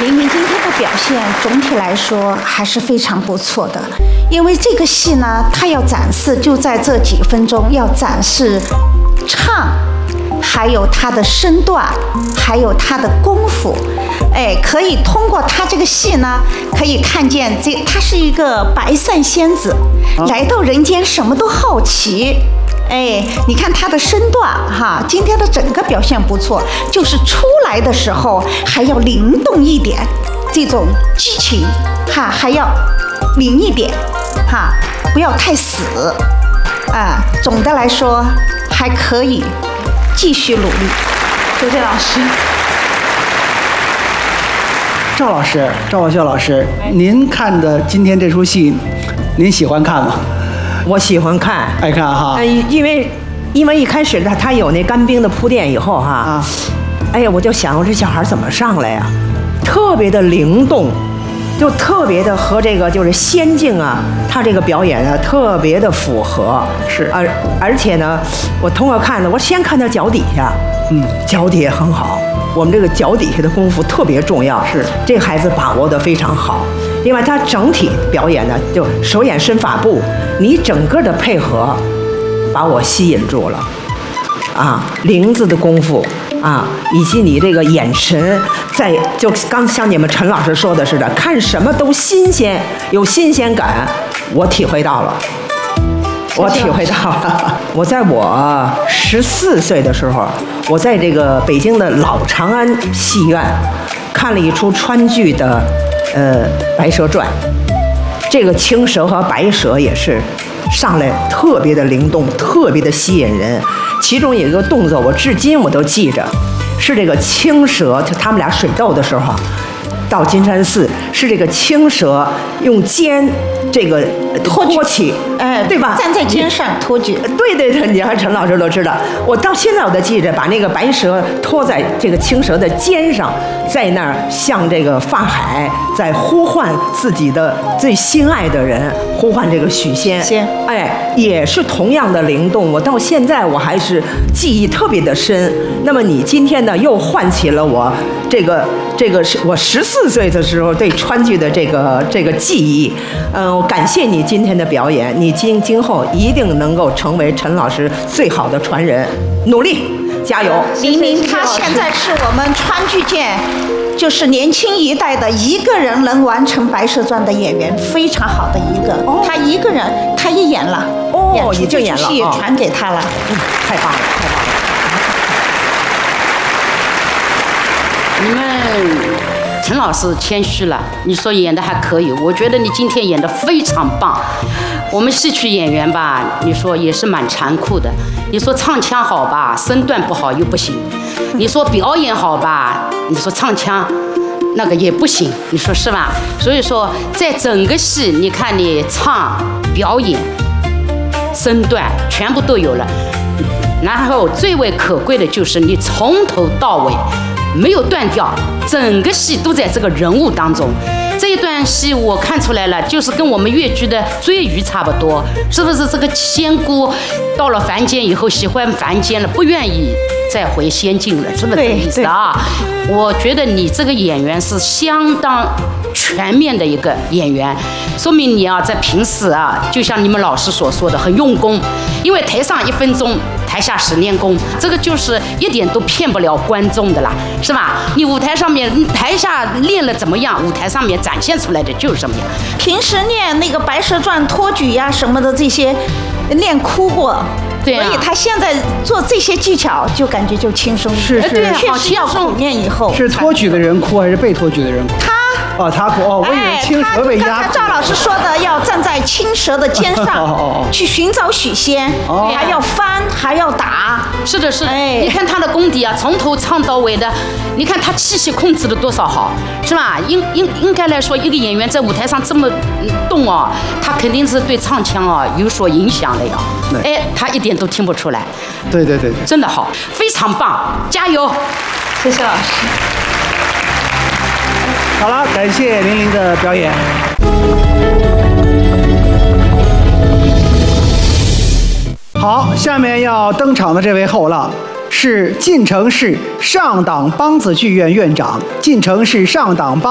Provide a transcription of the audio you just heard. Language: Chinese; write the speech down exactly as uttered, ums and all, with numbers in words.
林明今天的表现总体来说还是非常不错的，因为这个戏呢，它要展示就在这几分钟，要展示唱，还有他的身段，还有他的功夫。哎，可以通过他这个戏呢，可以看见这他是一个白扇仙子，来到人间什么都好奇。哎，你看他的身段哈，今天的整个表现不错，就是出来的时候还要灵动一点，这种激情哈还要灵一点哈，不要太死啊。总的来说还可以继续努力。周建老师， 赵老师，赵宝秀老师，您看的今天这出戏，您喜欢看吗？ 我喜欢看， 爱看哈。 呃，因为因为一开始他他有那干冰的铺垫以后哈，啊，哎呀，我就想我这小孩怎么上来呀？特别的灵动，就特别的和这个就是仙境啊，他这个表演啊特别的符合。 是， 而而且呢，我通过看呢，我先看他脚底下，嗯，脚底也很好。我们这个脚底下的功夫特别重要， 是这孩子把握的非常好。另外，他整体表演呢，就手眼身法步，你整个的配合把我吸引住了，啊，林子的功夫啊，以及你这个眼神，在就刚像你们陈老师说的似的，看什么都新鲜，有新鲜感，我体会到了。我体会到了，我在我十四岁的时候，我在这个北京的老长安戏院看了一出川剧的呃《白蛇传》，这个青蛇和白蛇也是上来特别的灵动，特别的吸引人。其中有一个动作，我至今我都记着，是这个青蛇，就他们俩水斗的时候，到金山寺是这个青蛇用肩这个托起， 哎， 对吧？ 站在肩上托举。 对对对，你和陈老师都知道。我到现在我都记着，把那个白蛇托在这个青蛇的肩上，在那儿向这个法海在呼唤自己的最心爱的人，呼唤这个许仙。 仙， 哎，也是同样的灵动。我到现在我还是记忆特别的深。那么你今天呢，又唤起了我这个这个是我十四岁的时候对川剧的这个这个记忆。嗯、呃，感谢你今天的表演，你今今后一定能够成为陈老师最好的传人，努力加油！ 林明他现在是我们川剧界就是年轻一代的一个人能完成《白蛇传》的演员，非常好的一个。哦、他一个人，他一演了， 哦，已经演了， 戏传给他了， 嗯，太棒了，太棒了！ 你们陈老师谦虚了，你说演的还可以，我觉得你今天演的非常棒。我们戏曲演员吧，你说也是蛮残酷的。你说唱腔好吧，身段不好又不行；你说表演好吧，你说唱腔那个也不行，你说是吧？所以说，在整个戏，你看你唱、表演、身段全部都有了，然后最为可贵的就是你从头到尾没有断掉，整个戏都在这个人物当中。这一段戏我看出来了，就是跟我们越剧的追鱼差不多，是不是？这个仙姑到了凡间以后喜欢凡间了，不愿意再回仙境了，是不是这个意思啊？我觉得你这个演员是相当全面的一个演员，说明你啊在平时啊，就像你们老师所说的很用功，因为台上一分钟，台下十年功，这个就是一点都骗不了观众的啦，是吧？你舞台上面，台下练了怎么样，舞台上面展现出来的就是什么样。 平时练那个《白蛇传》托举呀什么的这些，练哭过。 对啊， 所以他现在做这些技巧，就感觉就轻松。 是是， 确实要苦练以后。 是托举的人哭还是被托举的人哭？ 他。 哦，他哭哦，我以为青蛇被压。 刚才赵老师说的，要站在青蛇的肩上，哦哦哦去寻找许仙，哦、还要翻，还要打。 是的，是的。哎、你看他的功底啊，从头唱到尾的，你看他气息控制的多少好，是吧？应应应该来说，一个演员在舞台上这么动哦，他肯定是对唱腔啊有所影响的呀。哎，他一点都听不出来。 对对对对， 真的好，非常棒，加油！ 谢谢老师。 好了，感谢玲玲的表演。好，下面要登场的这位后浪是晋城市上党梆子剧院院长，晋城市上党梆。